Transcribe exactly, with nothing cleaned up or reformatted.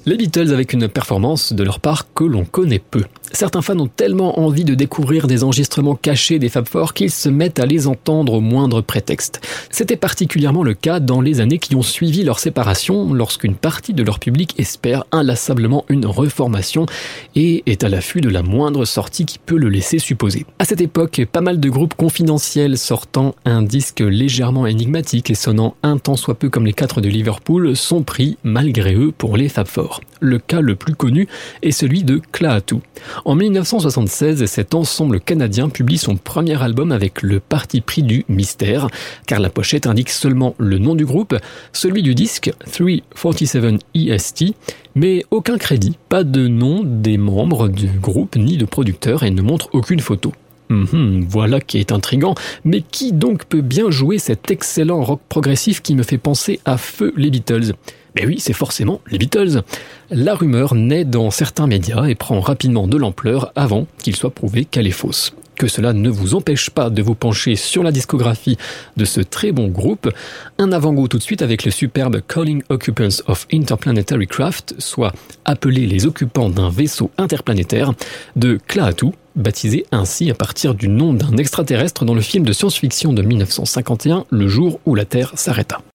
Les Beatles avec une performance de leur part que l'on connaît peu. Certains fans ont tellement envie de découvrir des enregistrements cachés des Fab Four qu'ils se mettent à les entendre au moindre prétexte. C'était particulièrement le cas dans les années qui ont suivi leur séparation, lorsqu'une partie de leur public espère inlassablement une reformation et est à l'affût de la moindre sortie qui peut le laisser supposer. À cette époque, pas mal de groupes confidentiels sortant un disque légèrement énigmatique et sonnant un tant soit peu comme les quatre de Liverpool sont pris, malgré eux, pour les Fab Four. Le cas le plus connu est celui de Klaatu. En dix-neuf cent soixante-seize, cet ensemble canadien publie son premier album avec le parti pris du mystère, car la pochette indique seulement le nom du groupe, celui du disque trois cent quarante-sept E S T, mais aucun crédit, pas de nom des membres du groupe ni de producteurs et ne montre aucune photo. Mmh, voilà qui est intriguant, mais qui donc peut bien jouer cet excellent rock progressif qui me fait penser à feu les Beatles ? Mais oui, c'est forcément les Beatles. La rumeur naît dans certains médias et prend rapidement de l'ampleur avant qu'il soit prouvé qu'elle est fausse. Que cela ne vous empêche pas de vous pencher sur la discographie de ce très bon groupe. Un avant-goût tout de suite avec le superbe Calling Occupants of Interplanetary Craft, soit appeler les occupants d'un vaisseau interplanétaire, de Klaatu, baptisé ainsi à partir du nom d'un extraterrestre dans le film de science-fiction de dix-neuf cent cinquante et un, Le jour où la Terre s'arrêta.